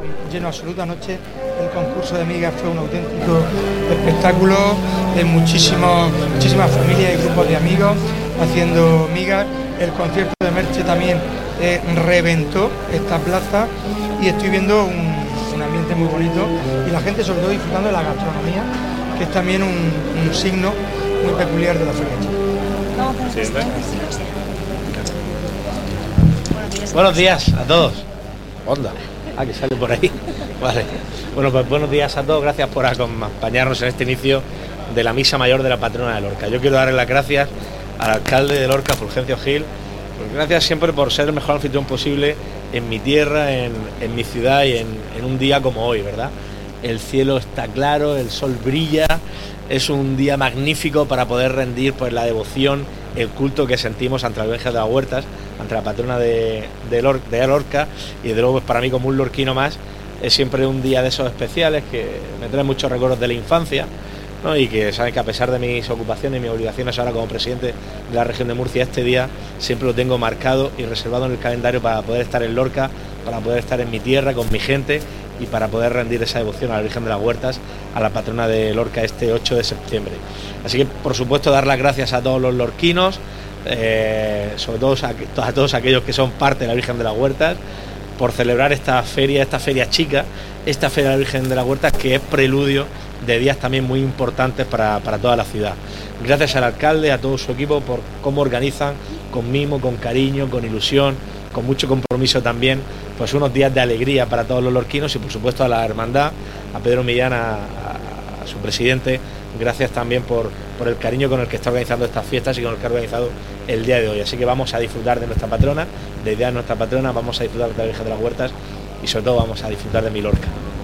Lleno absoluto. Anoche el concurso de migas fue un auténtico espectáculo, de muchísimas familias y grupos de amigos haciendo migas. El concierto de Merche también reventó esta plaza y estoy viendo un ambiente muy bonito y la gente sobre todo disfrutando de la gastronomía, que es también un signo muy peculiar de la feria. Buenos días a todos. Onda. Que sale por ahí. Vale. Bueno, pues buenos días a todos. Gracias por acompañarnos en este inicio de la misa mayor de la patrona de Lorca. Yo quiero darle las gracias al alcalde de Lorca, Fulgencio Gil. Pues gracias siempre por ser el mejor anfitrión posible en mi tierra, en mi ciudad y en un día como hoy, ¿verdad? El cielo está claro, el sol brilla. Es un día magnífico para poder rendir pues la devoción, el culto que sentimos ante la Virgen de las Huertas, ante la patrona de Lorca, y desde luego pues para mí como un lorquino más es siempre un día de esos especiales que me trae muchos recuerdos de la infancia, ¿no? Y que saben que a pesar de mis ocupaciones y mis obligaciones ahora como presidente de la región de Murcia, este día siempre lo tengo marcado y reservado en el calendario para poder estar en Lorca, para poder estar en mi tierra con mi gente y para poder rendir esa devoción a la Virgen de las Huertas, a la patrona de Lorca este 8 de septiembre. Así que, por supuesto, dar las gracias a todos los lorquinos, sobre todo a todos aquellos que son parte de la Virgen de las Huertas, por celebrar esta feria chica, esta feria de la Virgen de las Huertas, que es preludio de días también muy importantes para toda la ciudad. Gracias al alcalde, a todo su equipo, por cómo organizan, con mimo, con cariño, con ilusión, con mucho compromiso también, pues unos días de alegría para todos los lorquinos y por supuesto a la hermandad, a Pedro Millán, a su presidente, gracias también por el cariño con el que está organizando estas fiestas y con el que ha organizado el día de hoy. Así que vamos a disfrutar de nuestra patrona, de nuestra patrona, vamos a disfrutar de la Virgen de las Huertas y sobre todo vamos a disfrutar de mi Lorca.